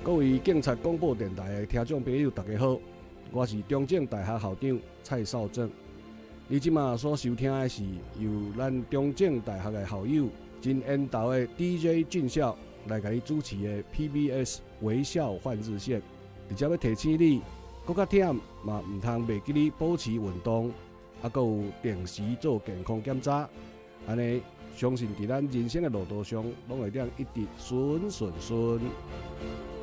各位警察广播电台的听众朋友，大家好，我是中正大学校长蔡少正。你即马所收听的是由咱中正大学的校友真缘投的 DJ 俊孝来给你主持的 PBS 微笑换日线。而且要提醒你，搁较忝嘛，唔通袂记你保持运动，还佫有定时做健康检查，安尼相信伫咱人生的路途上，拢会当一直顺顺顺。